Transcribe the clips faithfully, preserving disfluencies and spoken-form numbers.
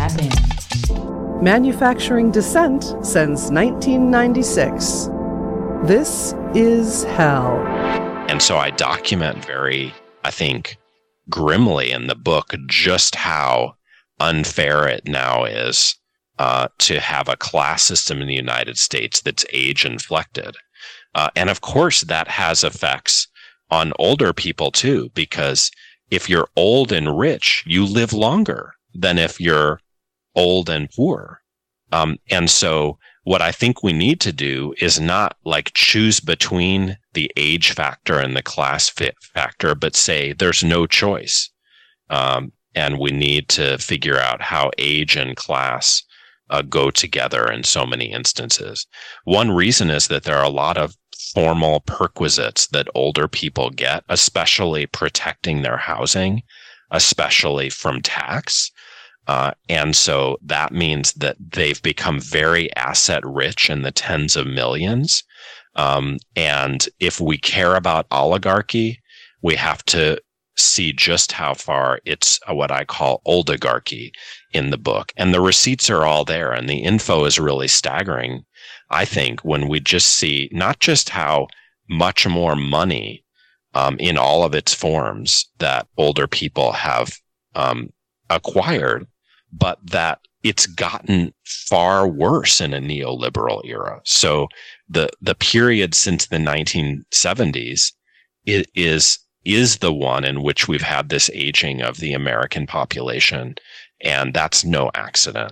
happen. Manufacturing dissent since nineteen ninety-six. This is hell. And so I document very, I think, grimly in the book just how unfair it now is uh, to have a class system in the United States that's age-inflected. Uh, and of course, that has effects on older people too, because if you're old and rich, you live longer than if you're old and poor. Um, and so what I think we need to do is not like choose between the age factor and the class fit factor, but say there's no choice. Um, and we need to figure out how age and class uh, go together in so many instances. One reason is that there are a lot of formal perquisites that older people get, especially protecting their housing, especially from tax. Uh, and so that means that they've become very asset rich in the tens of millions. Um, and if we care about oligarchy, we have to see just how far it's what I call oligarchy in the book. And the receipts are all there, and the info is really staggering, I think, when we just see not just how much more money um, in all of its forms that older people have um, acquired, but that it's gotten far worse in a neoliberal era. So the the period since the nineteen seventies is, is is the one in which we've had this aging of the American population, and that's no accident.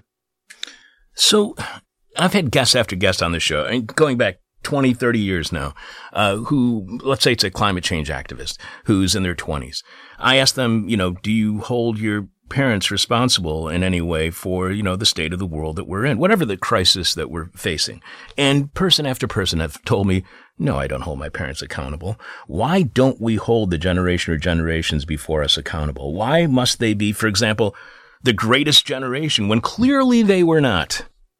So I've had guests after guests on the show, and going back twenty, thirty years now, uh, who, let's say it's a climate change activist who's in their twenties. I ask them, you know, do you hold your parents responsible in any way for, you know, the state of the world that we're in, whatever the crisis that we're facing? And person after person have told me, no, I don't hold my parents accountable. Why don't we hold the generation or generations before us accountable? Why must they be, for example, the greatest generation when clearly they were not?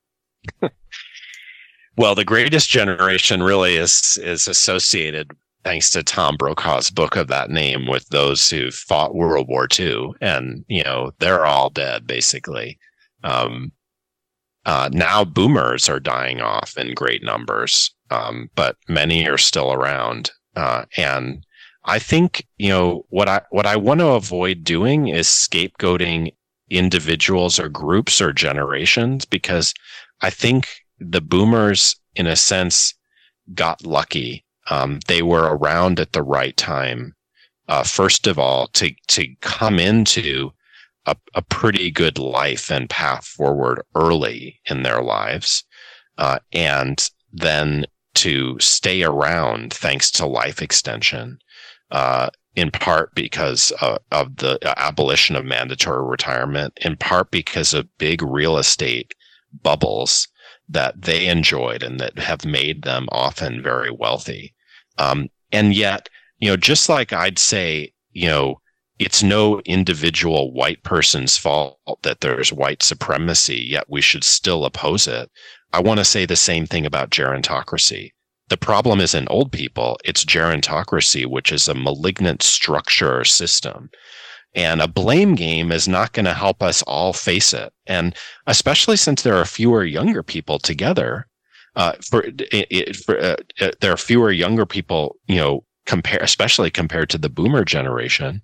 Well, the greatest generation really is is associated, thanks to Tom Brokaw's book of that name, with those who fought World War Two. And, you know, they're all dead, basically. Um, uh, now boomers are dying off in great numbers, um, but many are still around. Uh, and I think, you know, what I what I want to avoid doing is scapegoating individuals or groups or generations, because I think the boomers, in a sense, got lucky. Um, they were around at the right time. Uh, first of all, to to come into a, a pretty good life and path forward early in their lives, uh, and then to stay around thanks to life extension, uh, in part because uh, of the abolition of mandatory retirement, in part because of big real estate bubbles that they enjoyed and that have made them often very wealthy. Um, and yet, you know, just like I'd say, you know, it's no individual white person's fault that there's white supremacy, yet we should still oppose it. I want to say the same thing about gerontocracy. The problem isn't old people, it's gerontocracy, which is a malignant structure or system. And a blame game is not going to help us all face it. And especially since there are fewer younger people together, uh, for, it, it, for uh, uh, there are fewer younger people, you know, compare, especially compared to the boomer generation.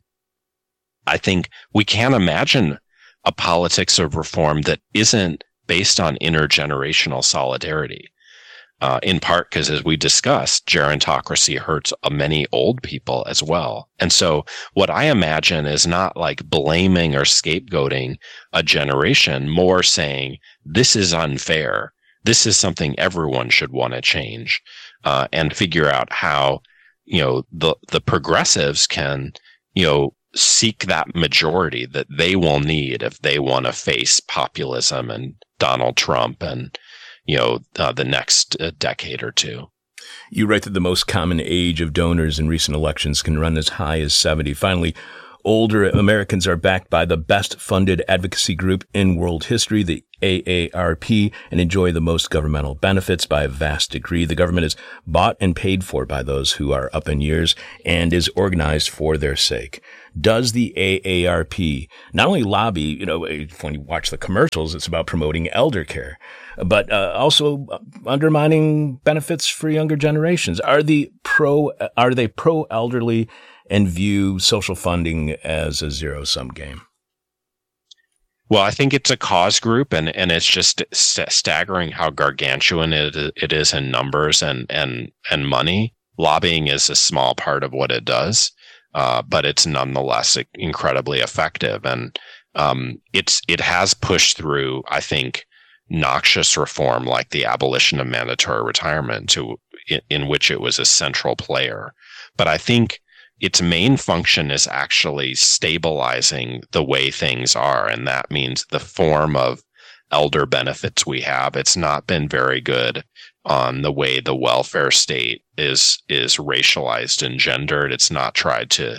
I think we can't imagine a politics of reform that isn't based on intergenerational solidarity. Uh, in part because, as we discussed, gerontocracy hurts uh, many old people as well. And so what I imagine is not like blaming or scapegoating a generation, more saying, this is unfair. This is something everyone should want to change, uh, and figure out how, you know, the, the progressives can, you know, seek that majority that they will need if they want to face populism and Donald Trump and, you know, uh, the next uh, decade or two. You write that the most common age of donors in recent elections can run as high as seventy. Finally, older Americans are backed by the best funded advocacy group in world history, the A A R P, and enjoy the most governmental benefits by a vast degree. The government is bought and paid for by those who are up in years and is organized for their sake. Does the A A R P not only lobby, you know, when you watch the commercials, it's about promoting elder care, but uh, also undermining benefits for younger generations? Are the pro, are they pro-elderly and view social funding as a zero-sum game? Well, I think it's a cause group, and, and it's just st- staggering how gargantuan it, it is in numbers and, and, and money. Lobbying is a small part of what it does, uh, but it's nonetheless incredibly effective. And um, it's it has pushed through, I think, noxious reform like the abolition of mandatory retirement, to in, in which it was a central player. But I think its main function is actually stabilizing the way things are, and that means the form of elder benefits we have. It's not been very good on the way the welfare state is is racialized and gendered. It's not tried to,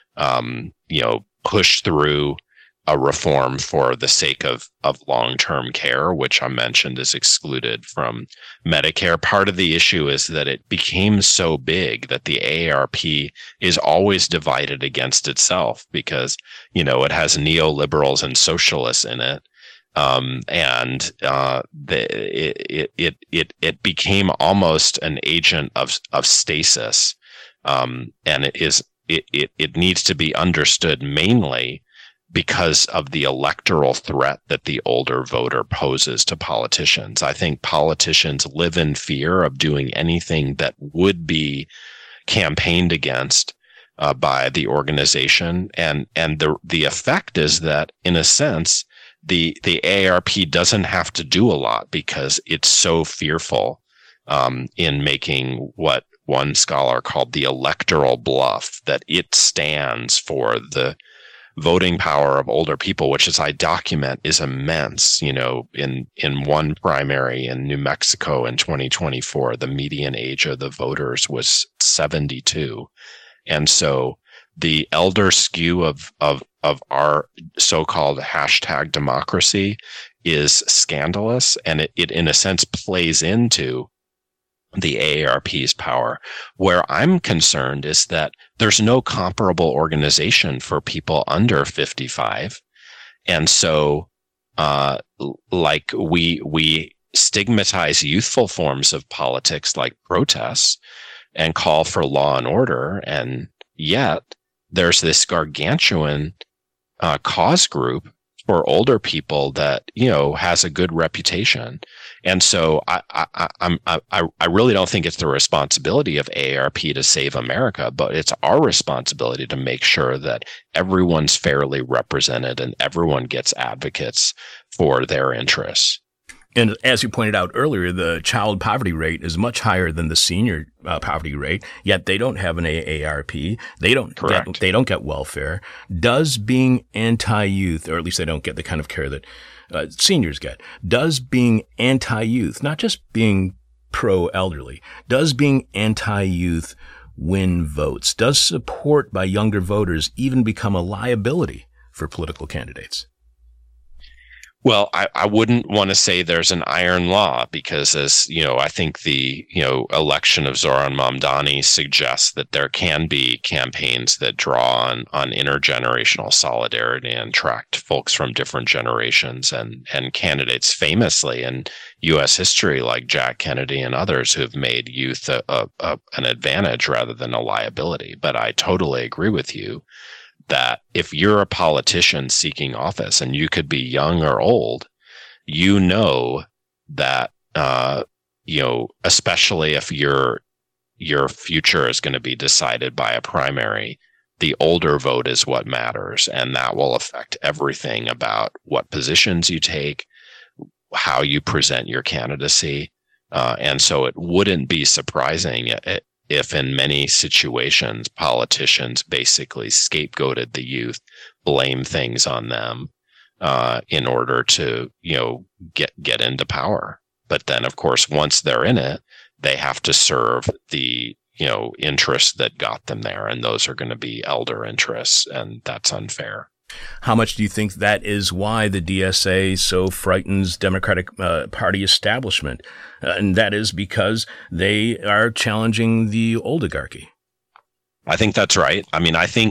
um, you know, push through a reform for the sake of of long-term care, which I mentioned is excluded from Medicare. Part of the issue is that it became so big that the A A R P is always divided against itself because, you know, it has neoliberals and socialists in it. Um, and uh, the, it, it it it became almost an agent of of stasis, um, and it is it, it it needs to be understood mainly because of the electoral threat that the older voter poses to politicians. I think politicians live in fear of doing anything that would be campaigned against uh, by the organization, and and the the effect is that, in a sense, the the A A R P doesn't have to do a lot because it's so fearful um, in making what one scholar called the electoral bluff, that it stands for the voting power of older people, which, as I document, is immense. You know, in, in one primary in New Mexico in twenty twenty-four, the median age of the voters was seventy-two. And so the elder skew of, of, of our so-called hashtag democracy is scandalous. And it, it, in a sense, plays into the A A R P's power. Where I'm concerned is that there's no comparable organization for people under fifty-five. And so, uh, like we, we stigmatize youthful forms of politics like protests and call for law and order. And yet there's this gargantuan uh, cause group for older people that, you know, has a good reputation. And so I, I, I'm, I, I really don't think it's the responsibility of A A R P to save America, but it's our responsibility to make sure that everyone's fairly represented and everyone gets advocates for their interests. And as you pointed out earlier, the child poverty rate is much higher than the senior uh, poverty rate, yet they don't have an A A R P. They don't Correct. Get, they don't get welfare. Does being anti-youth, or at least they don't get the kind of care that uh, seniors get, does being anti-youth, not just being pro-elderly, does being anti-youth win votes? Does support by younger voters even become a liability for political candidates? Well, I, I wouldn't want to say there's an iron law because, as you know, I think the you know election of Zoran Mamdani suggests that there can be campaigns that draw on on intergenerational solidarity and attract folks from different generations and and candidates famously in U S history like Jack Kennedy and others who have made youth a, a, a, an advantage rather than a liability. But I totally agree with you that if you're a politician seeking office, and you could be young or old, you know that, uh, you know, especially if your your future is going to be decided by a primary, the older vote is what matters, and that will affect everything about what positions you take, how you present your candidacy, uh, and so it wouldn't be surprising it, if in many situations politicians basically scapegoated the youth, blame things on them uh, in order to, you know, get get into power. But then, of course, once they're in it, they have to serve the, you know, interests that got them there, and those are going to be elder interests, and that's unfair. How much do you think that is why the D S A so frightens Democratic uh, Party establishment? Uh, and that is because they are challenging the oligarchy. I think that's right. I mean, I think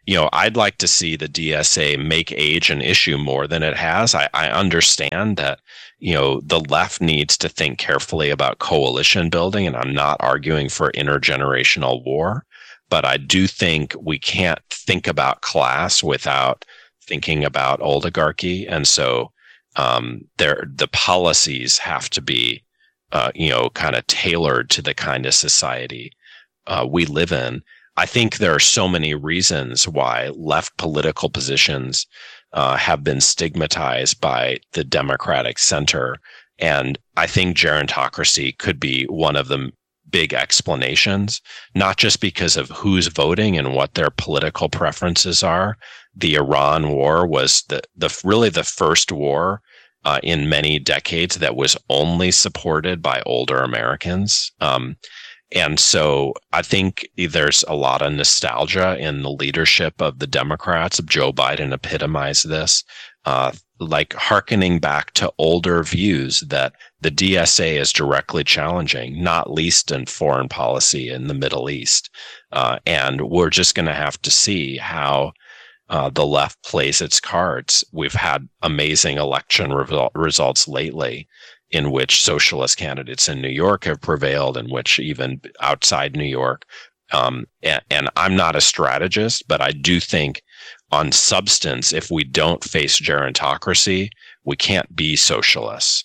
you know, I'd like to see the D S A make age an issue more than it has. I, I understand that, you know, the left needs to think carefully about coalition building, and I'm not arguing for intergenerational war, but I do think we can't think about class without thinking about oligarchy. And so um, there, the policies have to be, uh, you know, kind of tailored to the kind of society uh, we live in. I think there are so many reasons why left political positions uh, have been stigmatized by the Democratic center. And I think gerontocracy could be one of the big explanations, not just because of who's voting and what their political preferences are. The Iran war was the, the really the first war uh, in many decades that was only supported by older Americans. Um, And so I think there's a lot of nostalgia in the leadership of the Democrats. Joe Biden epitomized this, uh, like hearkening back to older views that the D S A is directly challenging, not least in foreign policy in the Middle East. Uh, and we're just going to have to see how uh, the left plays its cards. We've had amazing election re- results lately, in which socialist candidates in New York have prevailed, in which even outside New York. Um, and, and I'm not a strategist, but I do think on substance, if we don't face gerontocracy, we can't be socialists.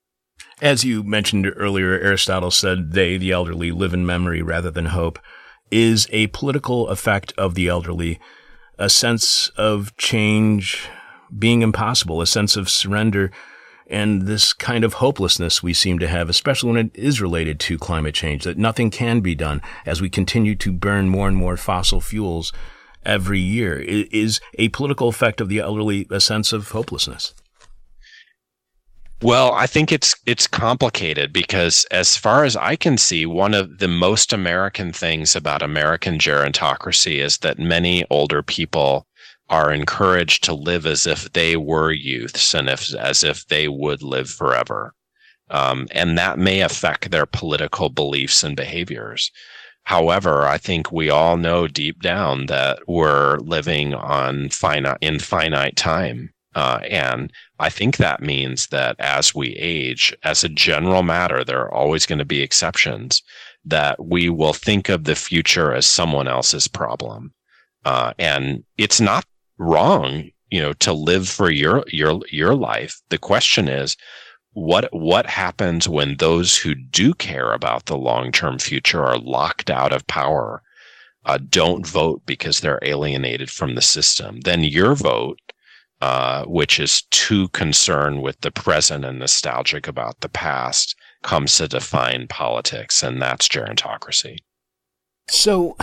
As you mentioned earlier, Aristotle said they, the elderly, live in memory rather than hope. Is a political effect of the elderly a sense of change being impossible, a sense of surrender, and this kind of hopelessness we seem to have, especially when it is related to climate change, that nothing can be done as we continue to burn more and more fossil fuels every year? Is a political effect of the elderly a sense of hopelessness? Well, I think it's it's complicated because as far as I can see, one of the most American things about American gerontocracy is that many older people are encouraged to live as if they were youths and if, as if they would live forever. Um, and that may affect their political beliefs and behaviors. However, I think we all know deep down that we're living on finite, in finite time. Uh, and I think that means that as we age, as a general matter, there are always going to be exceptions, that we will think of the future as someone else's problem. Uh, and it's not wrong, you know, to live for your your your life. The question is, what what happens when those who do care about the long-term future are locked out of power, uh, don't vote because they're alienated from the system? Then your vote, uh, which is too concerned with the present and nostalgic about the past, comes to define politics, and that's gerontocracy. So,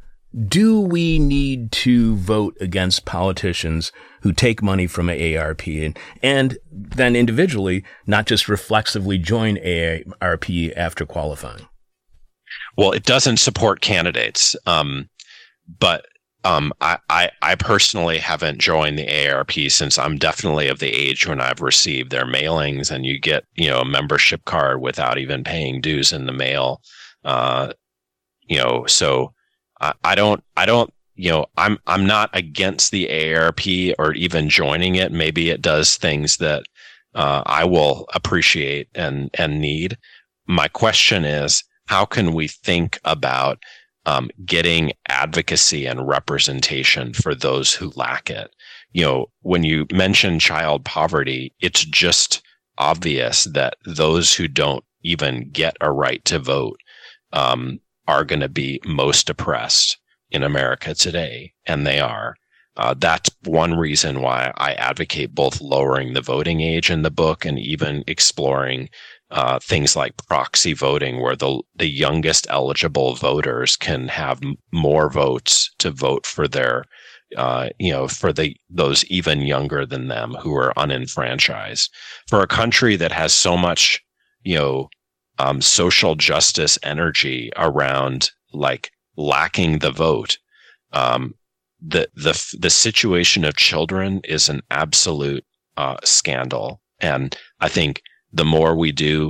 do we need to vote against politicians who take money from A A R P and, and then individually, not just reflexively join A A R P after qualifying? Well, it doesn't support candidates, um, but um, I, I, I personally haven't joined the A A R P since I'm definitely of the age when I've received their mailings, and you get, you know, a membership card without even paying dues in the mail. Uh, you know, so. I don't, I don't, you know, I'm, I'm not against the A A R P or even joining it. Maybe it does things that uh, I will appreciate and, and need. My question is, how can we think about um, getting advocacy and representation for those who lack it? You know, when you mention child poverty, it's just obvious that those who don't even get a right to vote, um, are going to be most oppressed in America today, and they are. Uh, that's one reason why I advocate both lowering the voting age in the book and even exploring uh, things like proxy voting, where the the youngest eligible voters can have m- more votes to vote for their, uh, you know, for the those even younger than them who are unenfranchised. For a country that has so much, you know, Um, social justice energy around like lacking the vote. Um, the the the situation of children is an absolute uh, scandal, and I think the more we do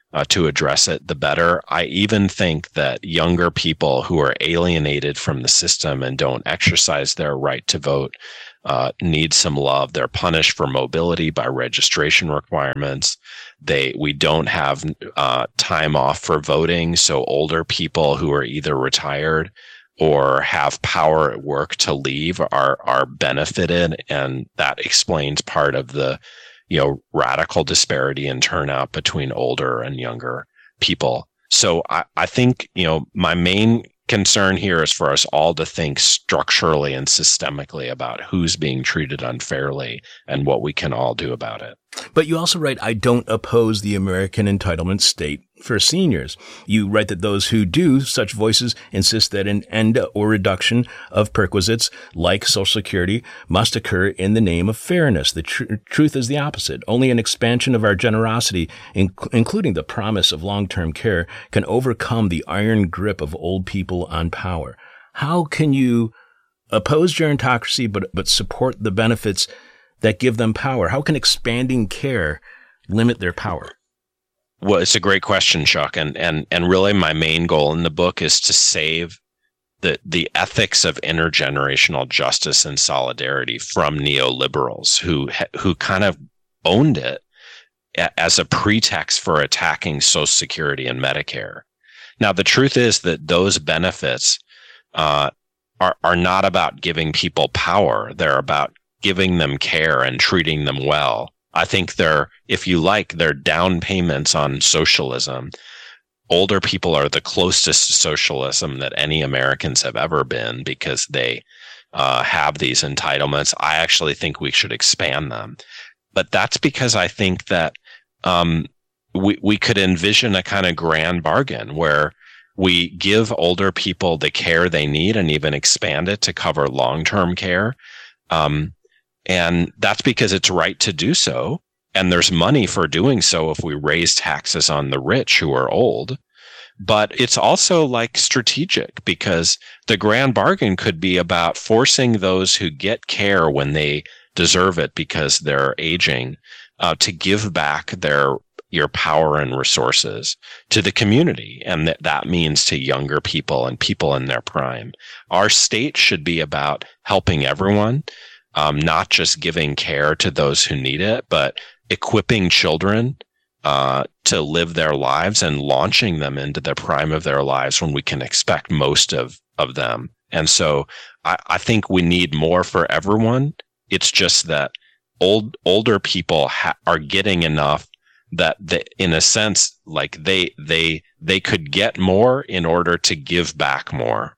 uh, to address it, the better. I even think that younger people who are alienated from the system and don't exercise their right to vote uh, need some love. They're punished for mobility by registration requirements. They we don't have uh, time off for voting, so older people who are either retired or have power at work to leave are are benefited, and that explains part of the, you know, radical disparity in turnout between older and younger people. So I, I think, you know, my main concern here is for us all to think structurally and systemically about who's being treated unfairly and what we can all do about it. But you also write, I don't oppose the American entitlement state for seniors. You write that those who do, such voices insist that an end or reduction of perquisites like Social Security must occur in the name of fairness. The tr- truth is the opposite. Only an expansion of our generosity, in- including the promise of long-term care, can overcome the iron grip of old people on power. How can you oppose gerontocracy but, but support the benefits that give them power? How can expanding care limit their power? Well, it's a great question, Chuck. And, and, and really my main goal in the book is to save the, the ethics of intergenerational justice and solidarity from neoliberals who, who kind of owned it as a pretext for attacking Social Security and Medicare. Now, the truth is that those benefits uh, are, are not about giving people power. They're about giving them care and treating them well. I think they're, if you like, they're down payments on socialism. Older people are the closest to socialism that any Americans have ever been because they uh, have these entitlements. I actually think we should expand them. But that's because I think that um, we, we could envision a kind of grand bargain where we give older people the care they need and even expand it to cover long-term care. Um, And that's because it's right to do so. And there's money for doing so if we raise taxes on the rich who are old. But it's also like strategic because the grand bargain could be about forcing those who get care when they deserve it because they're aging uh, to give back their your power and resources to the community. And that, that means to younger people and people in their prime. Our state should be about helping everyone. Um, not just giving care to those who need it, but equipping children uh, to live their lives and launching them into the prime of their lives when we can expect most of, of them. And so I, I think we need more for everyone. It's just that old older people ha- are getting enough that they, in a sense, like they they they could get more in order to give back more.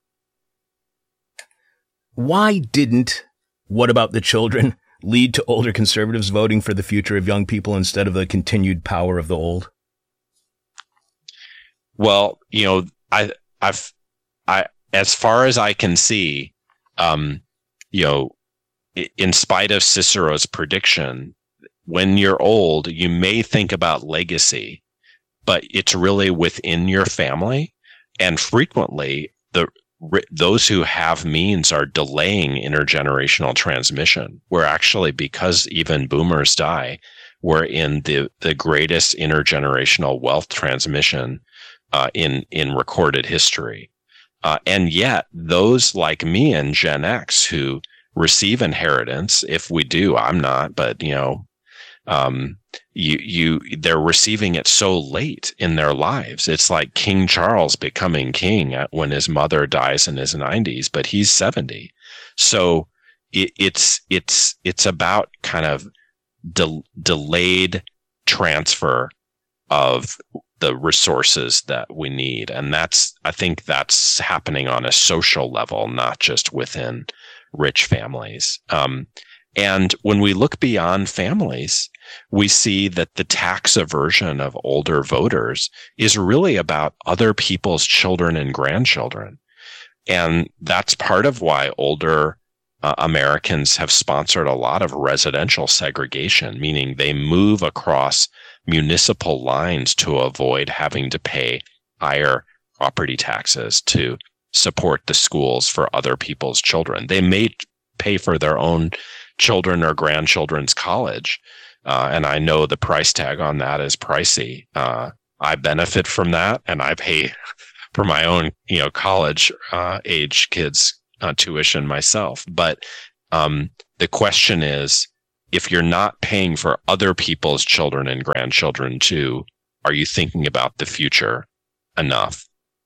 Why didn't What about the children lead to older conservatives voting for the future of young people instead of the continued power of the old? Well, you know, I, I've, I, as far as I can see, um, you know, in spite of Cicero's prediction, when you're old, you may think about legacy, but it's really within your family, and frequently the those who have means are delaying intergenerational transmission. We're actually, because even boomers die, we're in the, the greatest intergenerational wealth transmission uh, in, in recorded history. Uh, and yet, those like me and Gen X who receive inheritance, if we do, I'm not, but, you know, um, you, you, they're receiving it so late in their lives. It's like King Charles becoming king when his mother dies in his nineties, but he's seventy. So it, it's, it's, it's about kind of de- delayed transfer of the resources that we need. And that's, I think that's happening on a social level, not just within rich families. Um, And when we look beyond families, we see that the tax aversion of older voters is really about other people's children and grandchildren. And that's part of why older uh, Americans have sponsored a lot of residential segregation, meaning they move across municipal lines to avoid having to pay higher property taxes to support the schools for other people's children. They may pay for their own children or grandchildren's college. Uh, and I know the price tag on that is pricey. Uh, I benefit from that, and I pay for my own, you know, college uh, age kids' uh, tuition myself. But um, the question is, if you're not paying for other people's children and grandchildren too, are you thinking about the future enough?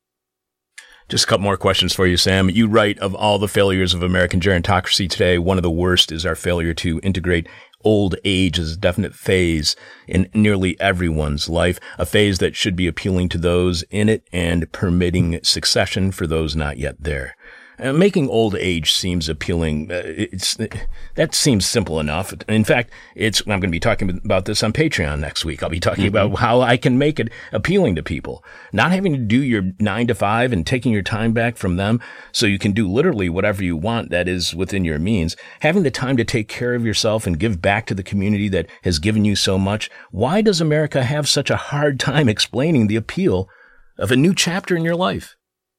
Just a couple more questions for you, Sam. You write, of all the failures of American gerontocracy today, one of the worst is our failure to integrate old age as a definite phase in nearly everyone's life, a phase that should be appealing to those in it and permitting succession for those not yet there. Uh, making old age seems appealing. Uh, it's that seems simple enough. In fact, it's I'm going to be talking about this on Patreon next week. I'll be talking mm-hmm. about how I can make it appealing to people, not having to do your nine to five and taking your time back from them, so you can do literally whatever you want that is within your means. Having the time to take care of yourself and give back to the community that has given you so much. Why does America have such a hard time explaining the appeal of a new chapter in your life?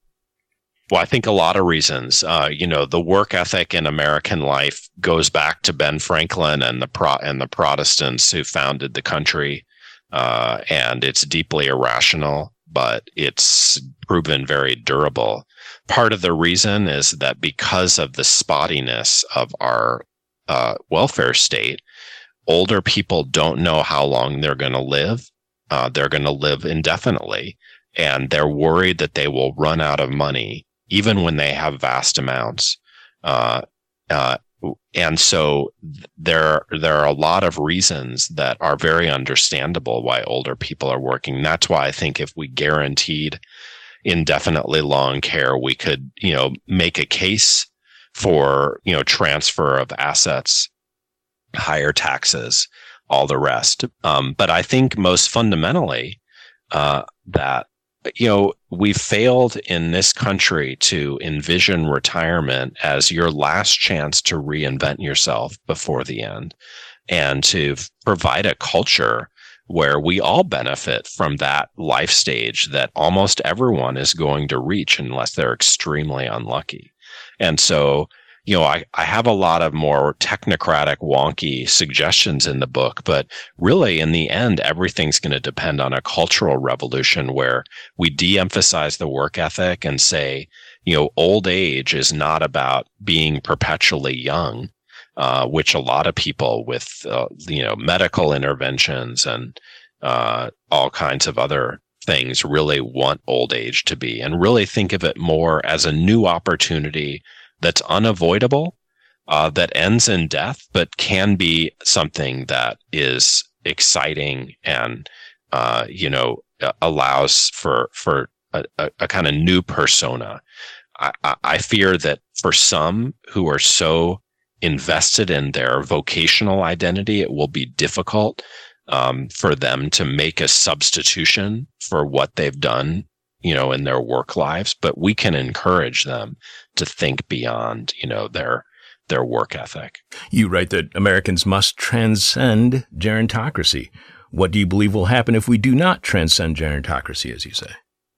Well, I think a lot of reasons. Uh, you know, the work ethic in American life goes back to Ben Franklin and the Pro- and the Protestants who founded the country, uh, and it's deeply irrational, but it's proven very durable. Part of the reason is that because of the spottiness of our uh, welfare state, older people don't know how long they're going to live. Uh, they're going to live indefinitely, and they're worried that they will run out of money even when they have vast amounts. Uh, uh, and so there, there are a lot of reasons that are very understandable why older people are working. That's why I think if we guaranteed indefinitely long care, we could, you know, make a case for, you know, transfer of assets, higher taxes, all the rest. Um, but I think most fundamentally, uh, that, you know, we failed in this country to envision retirement as your last chance to reinvent yourself before the end, and to provide a culture where we all benefit from that life stage that almost everyone is going to reach unless they're extremely unlucky. And so, you know, I, I have a lot of more technocratic, wonky suggestions in the book, but really in the end, everything's going to depend on a cultural revolution where we de-emphasize the work ethic and say, you know, old age is not about being perpetually young, uh, which a lot of people with, uh, you know, medical interventions and uh, all kinds of other things really want old age to be, and really think of it more as a new opportunity that's unavoidable, uh, that ends in death, but can be something that is exciting and, uh, you know, allows for for a, a, a kind of new persona. I, I fear that for some who are so invested in their vocational identity, it will be difficult um, for them to make a substitution for what they've done, you know, in their work lives, but we can encourage them to think beyond, you know, their their work ethic. You write that Americans must transcend gerontocracy. What do you believe will happen if we do not transcend gerontocracy, as you say?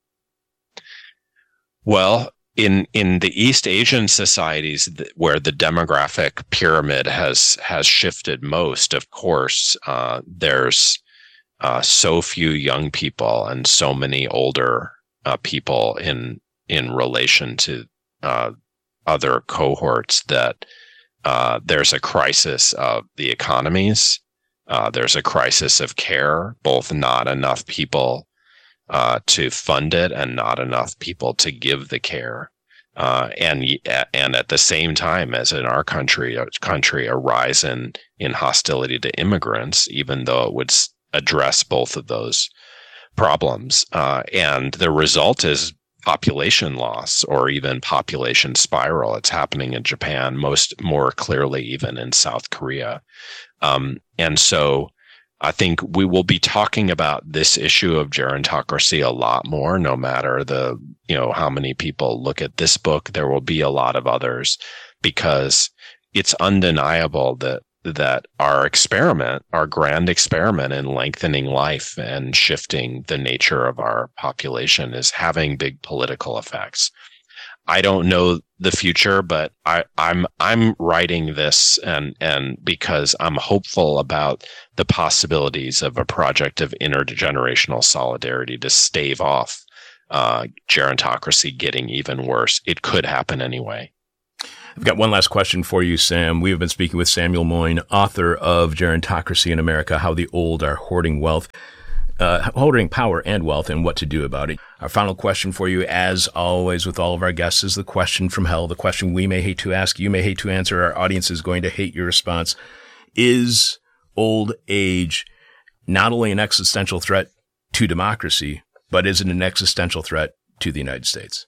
Well, in in the East Asian societies where the demographic pyramid has has shifted most, of course, uh, there's uh, so few young people and so many older uh, people in in relation to uh, other cohorts that uh, there's a crisis of the economies. Uh, there's a crisis of care, both not enough people uh, to fund it and not enough people to give the care. Uh, and and at the same time, as in our country, a country, a rise in, in hostility to immigrants, even though it would address both of those problems. Uh, and the result is population loss or even population spiral. It's happening in Japan, most more clearly even in South Korea. Um, and so I think we will be talking about this issue of gerontocracy a lot more, no matter the, you know, how many people look at this book. There will be a lot of others, because it's undeniable that that our experiment, our grand experiment in lengthening life and shifting the nature of our population, is having big political effects. I don't know the future, but I, I'm I'm writing this and and because I'm hopeful about the possibilities of a project of intergenerational solidarity to stave off uh, gerontocracy getting even worse. It could happen anyway. I've got one last question for you, Sam. We have been speaking with Samuel Moyn, author of Gerontocracy in America: How the Old Are Hoarding Wealth. Uh, holding power and wealth and what to do about it. Our final question for you, as always with all of our guests, is the question from hell, the question we may hate to ask, you may hate to answer, our audience is going to hate your response. Is old age not only an existential threat to democracy, but is it an existential threat to the United States?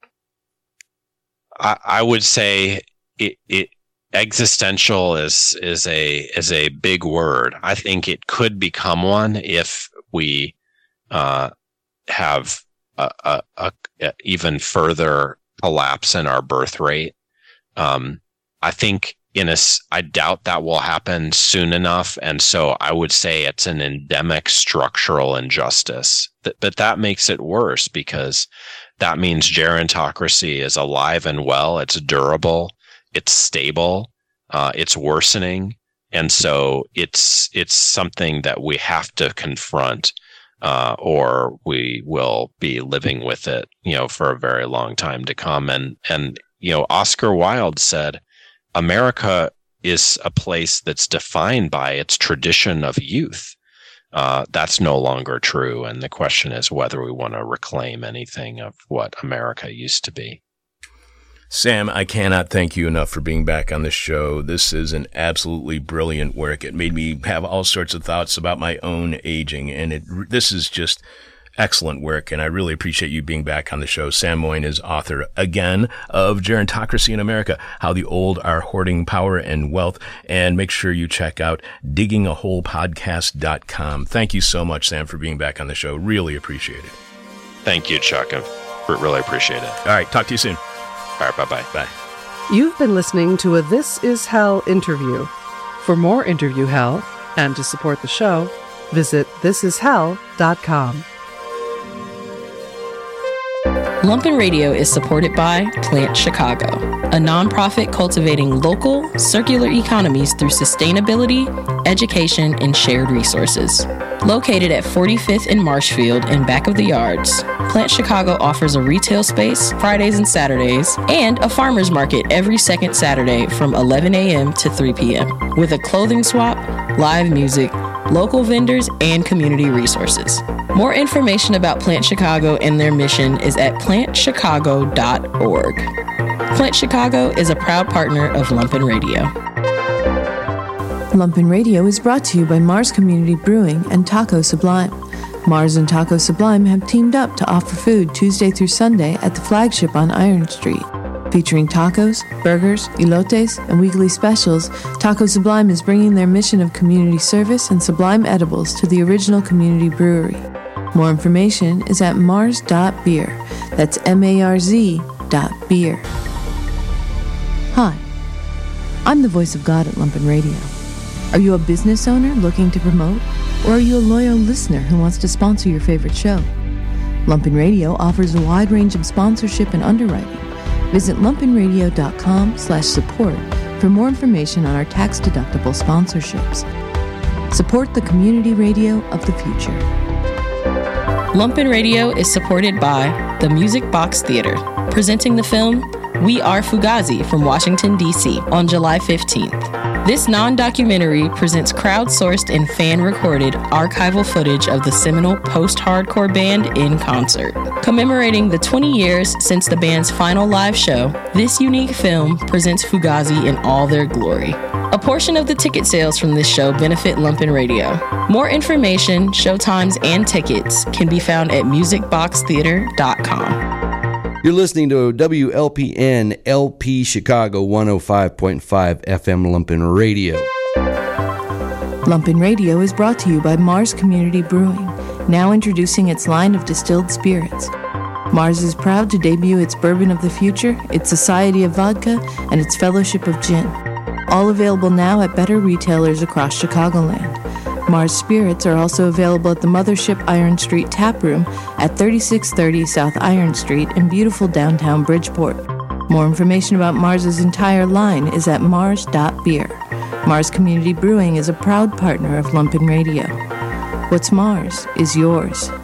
I, I would say it, it existential is is a is a big word. I think it could become one if we uh, have a, a, a, a even further collapse in our birth rate. Um, I think in a, I doubt that will happen soon enough, and so I would say it's an endemic structural injustice. But, but that makes it worse because that means gerontocracy is alive and well. It's durable. It's stable. Uh, it's worsening. And so it's it's something that we have to confront, uh, or we will be living with it, you know, for a very long time to come. And and you know, Oscar Wilde said, "America is a place that's defined by its tradition of youth." Uh, that's no longer true, and the question is whether we want to reclaim anything of what America used to be. Sam, I cannot thank you enough for being back on the show. This is an absolutely brilliant work. It made me have all sorts of thoughts about my own aging, and it this is just excellent work, and I really appreciate you being back on the show. Sam Moyn is author, again, of Gerontocracy in America: How the Old Are Hoarding Power and Wealth, and make sure you check out digging a hole podcast dot com. Thank you so much, Sam, for being back on the show. Really appreciate it. Thank you, Chuck. I really appreciate it. All right, talk to you soon. All right, bye-bye. Bye. You've been listening to a This Is Hell interview. For more interview hell, and to support the show, visit this is hell dot com. Lumpen Radio is supported by Plant Chicago, a nonprofit cultivating local, circular economies through sustainability, education, and shared resources. Located at forty-fifth and Marshfield in back of the yards, Plant Chicago offers a retail space Fridays and Saturdays and a farmer's market every second Saturday from eleven a.m. to three p.m. with a clothing swap, live music, local vendors, and community resources. More information about Plant Chicago and their mission is at plant chicago dot org. Plant Chicago is a proud partner of Lumpen Radio. Lumpen Radio is brought to you by Mars Community Brewing and Taco Sublime. Mars and Taco Sublime have teamed up to offer food Tuesday through Sunday at the flagship on Iron Street. Featuring tacos, burgers, elotes, and weekly specials, Taco Sublime is bringing their mission of community service and sublime edibles to the original community brewery. More information is at mars dot beer. That's M A R Z dot beer. Hi, I'm the voice of God at Lumpen Radio. Are you a business owner looking to promote? Or are you a loyal listener who wants to sponsor your favorite show? Lumpen Radio offers a wide range of sponsorship and underwriting. Visit lumpen radio dot com slash support for more information on our tax-deductible sponsorships. Support the community radio of the future. Lumpen Radio is supported by the Music Box Theater, presenting the film We Are Fugazi from Washington, D C on July fifteenth. This non-documentary presents crowdsourced and fan-recorded archival footage of the seminal post-hardcore band in concert. Commemorating the twenty years since the band's final live show, this unique film presents Fugazi in all their glory. A portion of the ticket sales from this show benefit Lumpen Radio. More information, showtimes, and tickets can be found at music box theater dot com. You're listening to W L P N L P Chicago one oh five point five F M Lumpen Radio. Lumpen Radio is brought to you by Mars Community Brewing, now introducing its line of distilled spirits. Mars is proud to debut its Bourbon of the Future, its Society of Vodka, and its Fellowship of Gin. All available now at better retailers across Chicagoland. Mars Spirits are also available at the Mothership Iron Street Tap Room at thirty-six thirty South Iron Street in beautiful downtown Bridgeport. More information about Mars's entire line is at mars dot beer. Mars Community Brewing is a proud partner of Lumpen Radio. What's Mars is yours.